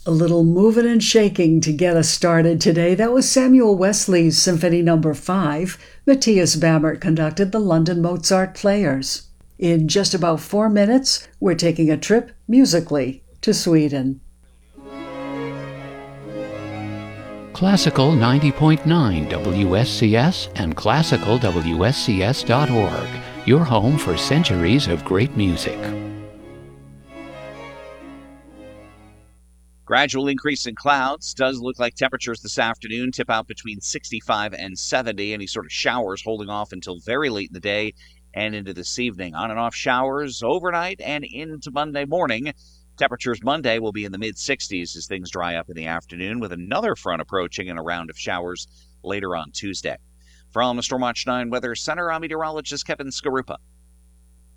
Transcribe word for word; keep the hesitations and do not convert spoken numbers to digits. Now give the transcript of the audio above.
A little moving and shaking to get us started today. That was Samuel Wesley's Symphony Number five. Matthias Bammert conducted the London Mozart Players. In just about four minutes, we're taking a trip musically to Sweden. Classical ninety point nine W S C S and classical W S C S dot org, your home for centuries of great music. Gradual increase in clouds. Does look like temperatures this afternoon tip out between sixty-five and seventy. Any sort of showers holding off until very late in the day and into this evening. On and off showers overnight and into Monday morning. Temperatures Monday will be in the mid-sixties as things dry up in the afternoon, with another front approaching and a round of showers later on Tuesday. From the Stormwatch nine Weather Center, I'm meteorologist Kevin Skarupa.